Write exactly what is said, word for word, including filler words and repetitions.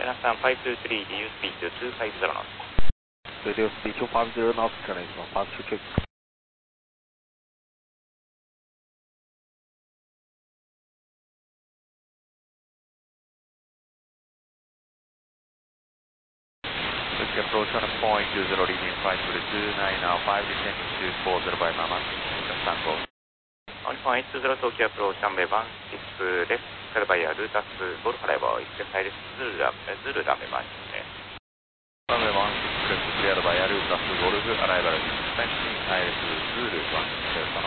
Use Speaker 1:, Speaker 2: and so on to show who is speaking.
Speaker 1: 皆さん、ファイブツースリー、リユースピードツーファイブゼロノット。
Speaker 2: Radio speed two five zero knots, turning from fast to check.
Speaker 3: Whiskey approach on point two zero, leading five two two nine, now five descending to four zero by Mama, stand go.
Speaker 1: On point two zero, Tokyo approach, runway one six left, clear by Lutas, Golf arrival, exercise Zulu, Zulu runway one six left.
Speaker 3: Runway one six left, cleared by Lutas, Golf arrival, extension, I S Zulu one six left.